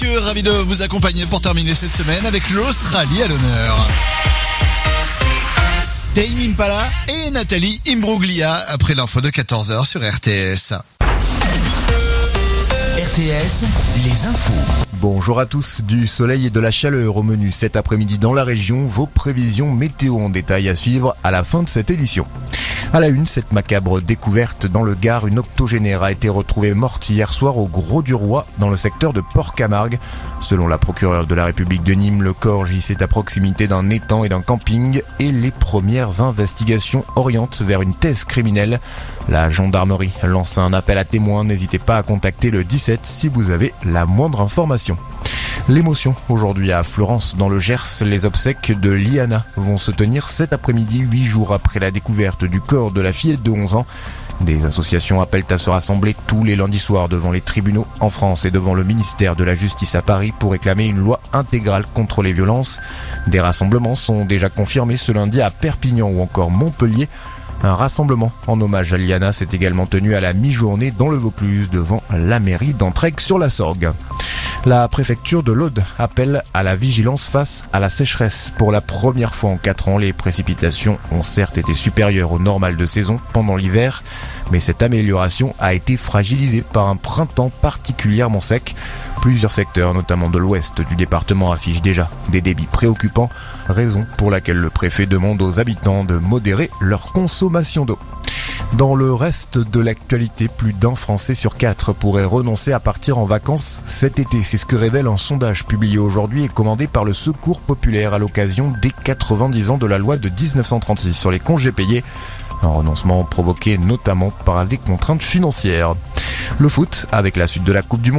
Mathieu, ravi de vous accompagner pour terminer cette semaine avec l'Australie à l'honneur. Tame Impala et Nathalie Imbruglia après l'info de 14h sur RTS. RTS, les infos. Bonjour à tous, du soleil et de la chaleur au menu cet après-midi dans la région, vos prévisions météo en détail à suivre à la fin de cette édition. À la une, cette macabre découverte dans le Gard, une octogénaire a été retrouvée morte hier soir au Grau-du-Roi dans le secteur de Port-Camargue. Selon la procureure de la République de Nîmes, le corps gissait à proximité d'un étang et d'un camping et les premières investigations orientent vers une thèse criminelle. La gendarmerie lance un appel à témoins, n'hésitez pas à contacter le 17 si vous avez la moindre information. L'émotion aujourd'hui à Florence dans le Gers, les obsèques de Liana vont se tenir cet après-midi, 8 jours après la découverte du corps de la fillette de 11 ans. Des associations appellent à se rassembler tous les lundis soirs devant les tribunaux en France et devant le ministère de la Justice à Paris pour réclamer une loi intégrale contre les violences. Des rassemblements sont déjà confirmés ce lundi à Perpignan ou encore Montpellier. Un rassemblement en hommage à Liana s'est également tenu à la mi-journée dans le Vaucluse devant la mairie d'Entraigues-sur-la-Sorgue. La préfecture de l'Aude appelle à la vigilance face à la sécheresse. Pour la première fois en 4 ans, les précipitations ont certes été supérieures au normal de saison pendant l'hiver, mais cette amélioration a été fragilisée par un printemps particulièrement sec. Plusieurs secteurs, notamment de l'ouest du département, affichent déjà des débits préoccupants, raison pour laquelle le préfet demande aux habitants de modérer leur consommation d'eau. Dans le reste de l'actualité, plus d'un Français sur 4 pourrait renoncer à partir en vacances cet été. C'est ce que révèle un sondage publié aujourd'hui et commandé par le Secours populaire à l'occasion des 90 ans de la loi de 1936 sur les congés payés. Un renoncement provoqué notamment par des contraintes financières. Le foot, avec la suite de la Coupe du Monde.